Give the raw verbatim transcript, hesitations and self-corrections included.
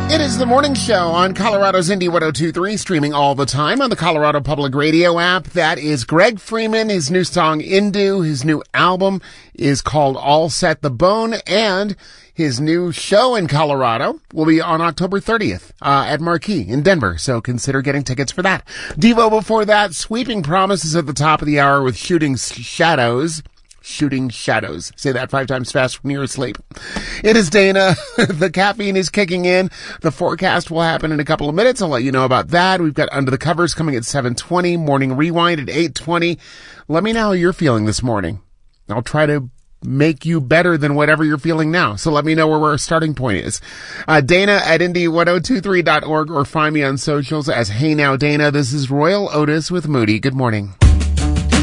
It is the morning show on Colorado's Indy one oh two point three, streaming all the time on the Colorado Public Radio app. That is Greg Freeman, his new song, Indu. His new album is called All Set the Bone, and his new show in Colorado will be on October thirtieth uh, at Marquee in Denver, so consider getting tickets for that. Devo before that, Sweeping Promises at the top of the hour with Shooting Shadows. Shooting Shadows. Say that five times fast when you're asleep. It is Dana. The caffeine is kicking in. The forecast will happen in a couple of minutes. I'll let you know about that. We've got Under the Covers coming at seven twenty. Morning Rewind at eight twenty. Let me know how you're feeling this morning. I'll try to make you better than whatever you're feeling now. So let me know where our starting point is. Uh, Dana at Indy ten twenty-three dot org or find me on socials as Hey Now Dana. This is Royal Otis with Moody. Good morning.